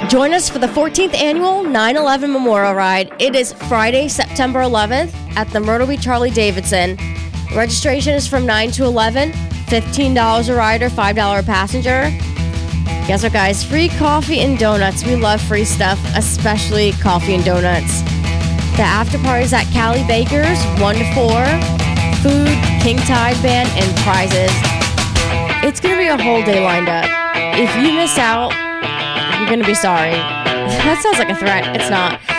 Join us for the 14th annual 9/11 Memorial Ride. It is Friday, September 11th at the Myrtle Beach Harley-Davidson. Registration is from 9 to 11, $15 a rider, $5 a passenger. Guess what, guys? Free coffee and donuts. We love free stuff, especially coffee and donuts. The after party's at Cali Baker's, 1 to 4. Food, King Tide Band, and prizes. It's going to be a whole day lined up. If you miss out, you're going to be sorry. That sounds like a threat. It's not.